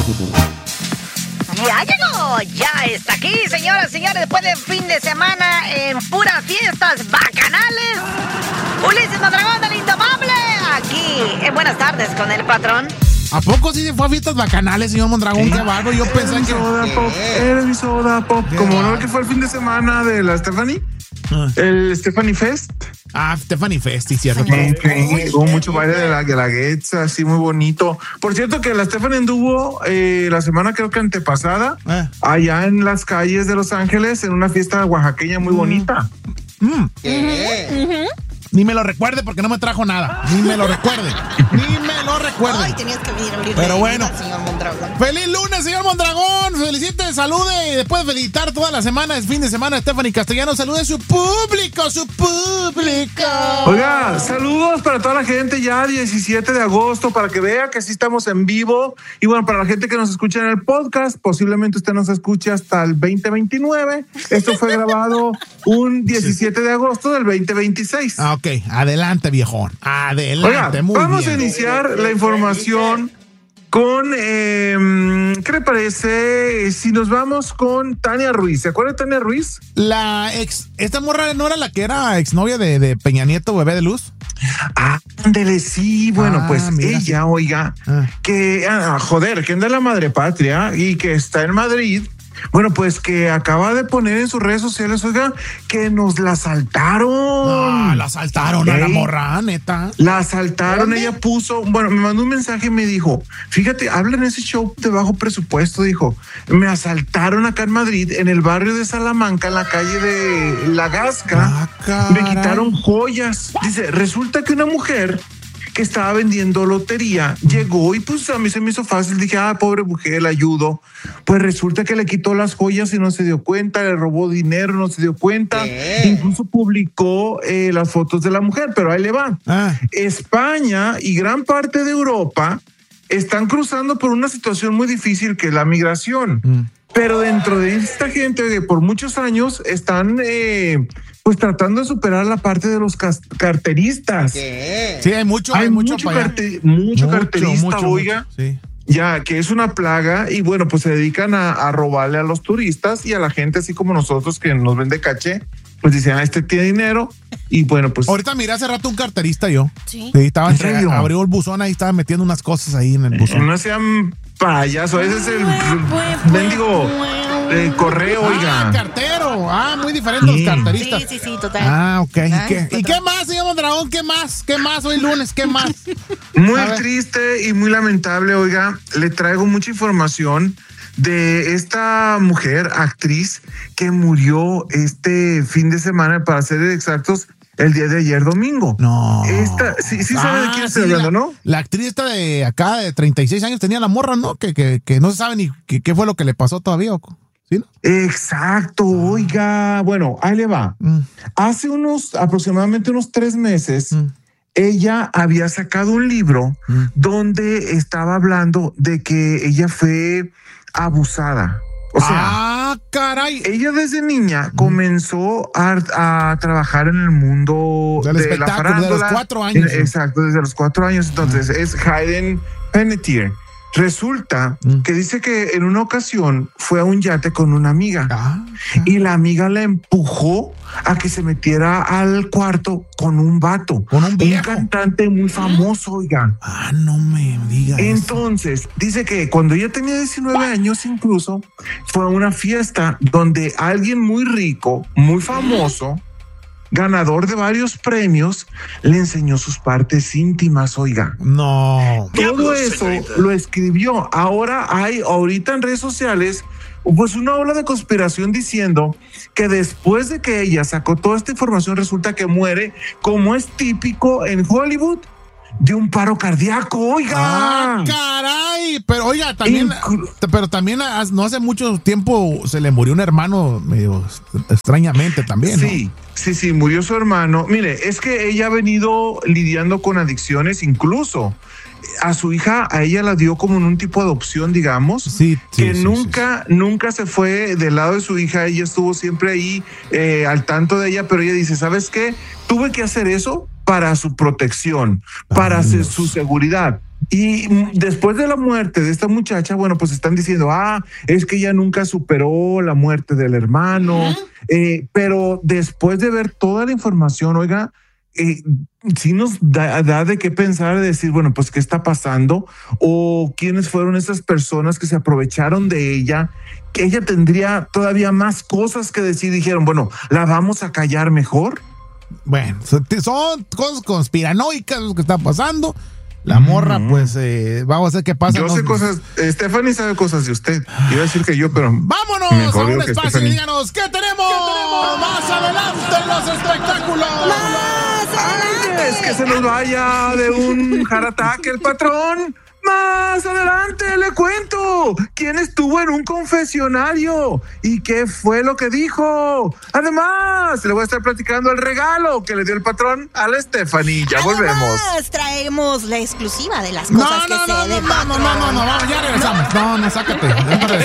Ya llegó, ya está aquí, señoras y señores, después de fin de semana en puras fiestas bacanales. Ulises Mondragón del Indomable, aquí en Buenas Tardes con el patrón. ¿A poco sí se fue a fiestas bacanales, señor Mondragón? Qué barbo, yo pensé que... Eres mi soda pop. Como no que fue el fin de semana de la Stephanie. El Stephanie Fest. Stephanie Fest, sí, cierto. Hubo mucho baile de la Guelaguetza, así muy bonito. Por cierto que la Stephanie anduvo la semana creo que antepasada allá en las calles de Los Ángeles en una fiesta oaxaqueña muy bonita. Ni me lo recuerde porque no me trajo nada. Ni me lo recuerde. Ay, tenías que venir a abrir. Pero bueno. Señor Mondragón. ¡Feliz lunes, señor Mondragón! Felicite, salude. Y después de felicitar toda la semana, es fin de semana, Stephanie Castellano, salude a su público. Oiga, saludos para toda la gente ya 17 de agosto, para que vea que sí estamos en vivo. Y bueno, para la gente que nos escucha en el podcast, posiblemente usted nos escuche hasta el 2029. Esto fue grabado un 17 de agosto del 2026. Ok, adelante, viejón. Adelante, oiga, muy vamos bien. a iniciar la información con, ¿qué le parece si nos vamos con Tania Ruiz? ¿Se acuerda de Tania Ruiz? Esta morra no era la que era exnovia de Peña Nieto, bebé de luz. Ándele, sí, bueno, pues mira, ella, sí. oiga, que, que anda en la madre patria y que está en Madrid. Bueno, pues que acaba de poner en sus redes sociales, oiga, que nos la asaltaron. La asaltaron a la morra, neta. La asaltaron, ella puso, bueno, me mandó un mensaje y me dijo, fíjate, habla en ese show de bajo presupuesto, dijo, me asaltaron acá en Madrid, en el barrio de Salamanca, en la calle de La Gasca, me quitaron joyas. Dice, resulta que una mujer que estaba vendiendo lotería llegó y pues a mí se me hizo fácil, dije, pobre mujer, la ayudo. Pues resulta que le quitó las joyas y no se dio cuenta, le robó dinero, no se dio cuenta, incluso publicó las fotos de la mujer, pero ahí le va. España y gran parte de Europa están cruzando por una situación muy difícil que es la migración. Pero dentro de esta gente que por muchos años están pues tratando de superar la parte de los carteristas. Sí, hay mucho carterista, oiga. Sí. Ya, que es una plaga y bueno, pues se dedican a robarle a los turistas y a la gente así como nosotros que nos vende caché, pues dicen, este tiene dinero y bueno, pues... Ahorita miré hace rato un carterista yo. Sí. Estaba abrió el buzón ahí, estaba metiendo unas cosas ahí en el buzón. No sean payaso, ese es el mendigo correo, oiga. Cartero. Muy diferente los carteristas. Sí, total. Ok. ¿Y qué más, señor Mondragón? ¿Qué más? ¿Qué más hoy lunes? ¿Qué más? Muy triste y muy lamentable, oiga, le traigo mucha información de esta mujer, actriz, que murió este fin de semana, para ser exactos, el día de ayer domingo. No. Sí sabe de quién estoy hablando, ¿no? La actriz esta de acá, de 36 años, tenía la morra, ¿no? Que no se sabe ni qué fue lo que le pasó todavía, ¿sí, no? Exacto, oiga. Bueno, ahí le va. Hace aproximadamente unos 3 meses, ella había sacado un libro donde estaba hablando de que ella fue abusada. O sea, caray. Ella desde niña comenzó a trabajar en el mundo del espectáculo, la farándula. de los 4 años. Exacto, desde los 4 años. Entonces es Hayden Panettiere. Resulta que dice que en una ocasión fue a un yate con una amiga y la amiga la empujó a que se metiera al cuarto con un vato, con un cantante muy famoso, oiga. No me digas. Entonces, dice que cuando ella tenía 19 años incluso, fue a una fiesta donde alguien muy rico, muy famoso, ganador de varios premios, le enseñó sus partes íntimas, oiga. No. Todo eso lo escribió. Ahorita en redes sociales, pues una ola de conspiración diciendo que después de que ella sacó toda esta información, resulta que muere, como es típico en Hollywood, de un paro cardíaco, oiga. Caray. Pero oiga, también no hace mucho tiempo se le murió un hermano medio extrañamente también, ¿no? Sí, murió su hermano. Mire, es que ella ha venido lidiando con adicciones, incluso a su hija, a ella la dio como en un tipo de adopción, digamos, nunca se fue del lado de su hija. Ella estuvo siempre ahí al tanto de ella, pero ella dice, ¿sabes qué? Tuve que hacer eso para su protección, para su seguridad. Y después de la muerte de esta muchacha, bueno, pues están diciendo, es que ella nunca superó la muerte del hermano. Pero después de ver toda la información, oiga, sí nos da de qué pensar, de decir, bueno, pues qué está pasando o quiénes fueron esas personas que se aprovecharon de ella, que ella tendría todavía más cosas que decir. Dijeron, bueno, ¿la vamos a callar mejor? Bueno, son cosas conspiranoicas lo que está pasando. La morra, pues, vamos a ver qué pasa. Yo sé cosas, Stephanie sabe cosas de usted. Iba a decir que yo, pero... Vámonos a un espacio y díganos, ¿qué tenemos más adelante en los espectáculos? Antes que se nos vaya de un heart attack el patrón, más adelante le cuento quién estuvo en un confesionario y qué fue lo que dijo. Además, le voy a estar platicando el regalo que le dio el patrón a la Stephanie. Ya volvemos. Traemos la exclusiva de las cosas que se de patrón. No, ya regresamos. No, sácate.